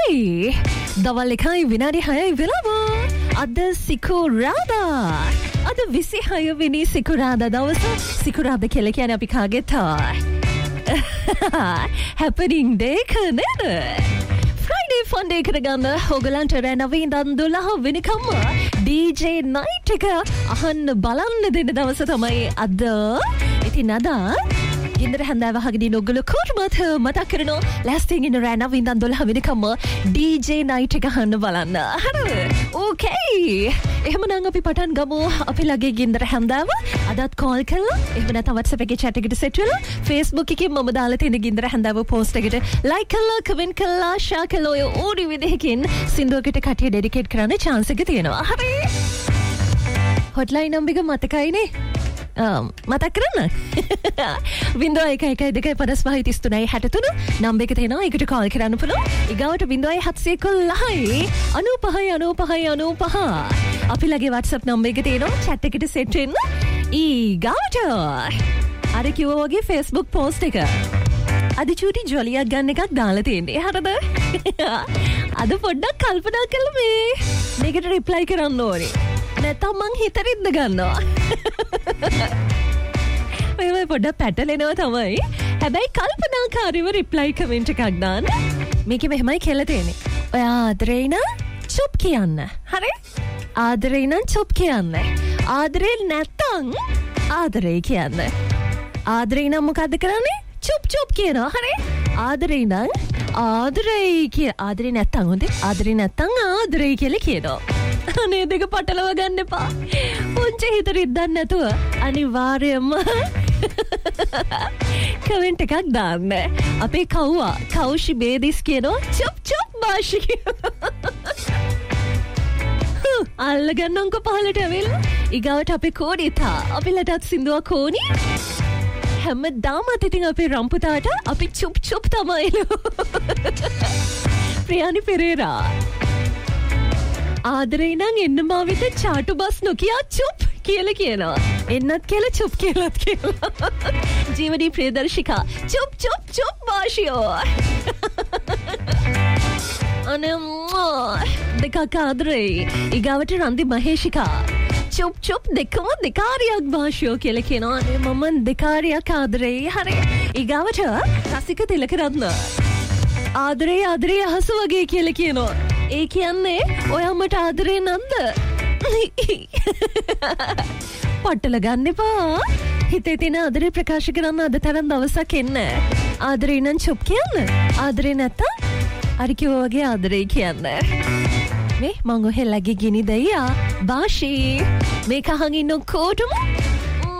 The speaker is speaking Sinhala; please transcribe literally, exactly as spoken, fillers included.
Okay. දවල් එකයි විනාඩි හයයි වෙලාව. අද සිකුරාදා. අද විසිහය වෙනි සිකුරාදා දවස. සිකුරාදා කියලා කියන්නේ අපි කාගෙත් happening day කනේද? Friday fun day කරගන්න ඔයගලන්ට රැනවින් දන් දොළහ වෙනකම් D J night එක අහන්න බලන්න දෙන දවස තමයි අද. ඉතින් අද ඉන්දර හැන්දාව හගදී නොගල කොටමත් මතක් කරනවා ලෑස්තියෙන් ඉන්න රැනවින් දන් දොළහ වෙනකම් D J night එක අහන්න බලන්න. හරිද? Okay. එහෙමනම් අපි පටන් ගමු. අපි ළඟේ ගින්දර හැන්දාව අදත් කෝල් කරලා එහෙම නැත්නම් WhatsApp එකේ chat එකට set වෙලා Facebook එකේ මම දාලා තියෙන ගින්දර හැන්දාව post එකට like කරලා comment කරලා share කරලා ඔය ඕනි විදිහකින් සින්දුවකට කටිය dedicate කරන්න chance එක තියෙනවා. හරි. hotline number එක මතකයිනේ. මතක් කරන්න. වින්දෝ එකයි එකයි දෙකයි පනස් පහයි තිස් තුනයි හැට තුන නම්බර එක තියෙනවා. ඒකට කෝල් කරන්න පුළුවන්. ඊගාවට වින්දෝයි හත්සිය එකොළහයි අනූපහයි අනූපහයි අනූපහ. අපි ළඟේ WhatsApp නම්බර එක තියෙනවා. chat එකට set වෙන්න. ඊගාවට අර කිව්වා වගේ Facebook post එක. අද චූටි ජොලියක් ගන්න එකක් දාලා තියෙන්නේ. හරිද? අද පොඩ්ඩක් කල්පනා කරලා මේ මේකට reply කරන්න ඕනේ. නැත්නම් මං හිතරින්ද ගන්නවා. මේ පොඩ්ඩක් පැටලෙනවා තමයි. හැබැයි කල්පනාකාරීව reply comment එකක් දාන්න. මේකේ මෙහෙමයි කියලා තියෙන්නේ. ඔයා ආදරේ නම් චොප් කියන්න. හරි? ආදරේ නම් චොප් කියන්න. ආදරේ නැත්තම් ආදරේ කියන්න. ආදරේ නම් මොකද්ද කරන්නේ? චොප් චොප් කියනවා. හරි? ආදරේ නම් ආදරේ කිය. ආදරේ නැත්තම් හොඳේ. ආදරේ නැත්තම් ආදරේ කියලා කියනවා. අනේ දෙක පටලව ගන්න එපා. පුංචි හිත රිද්දන්න නැතුව අනිවාර්යයෙන්ම කමෙන්ට් එකක් දාන්න. අපේ කව්වා කෞෂි බේදිස් කියනවා චොප් චොප් භාෂි කියලා. අල්ල ගන්නම්කො පහලට ඇවිල්ලා. ඊගාවට අපේ කෝඩිතා අපිලටත් සින්දුවක් ඕනි. හැමදාම ඉතින් අපේ රම්පුතාට අපි චොප් චොප් තමයිලු. ප්‍රියානි පෙරේරා ආදරේ නම් එන්න මාවිත චාටු බස් නොකියා චුප් කියලා කියනවා. එන්නත් කියලා චුප් කියලාත් කියනවා. ජීවනී ප්‍රියදර්ශිකා චුප් චුප් චුප් වාෂියෝ. අනේ දෙකක් ආදරේ. ඊගාවට රන්දි මහේෂිකා චුප් චුප් දෙකම දෙකාරියක් වාෂියෝ කියලා කියනවා. අනේ මම දෙකාරියක් ආදරේ. හරි. ඊගාවට රසික තිලකරත්න ආදරේ ආදරේ අහස වගේ කියලා කියනවා. ඒ කියන්නේ ඔයාමට ආදරේ නැන්ද? පටල ගන්න එපා. හිතේ තියෙන ආදරේ ප්‍රකාශ කරන්න අද තරම් දවසක් එන්න. ආදරේ නම් චොප් කියන්න. ආදරේ නැත්තම් අර කිව්වා වගේ ආදරේ කියන්න. මේ මං ඔහෙ ළඟේ ගිනි දෙයියා. බාෂි මේක අහන් ඉන්න කොටම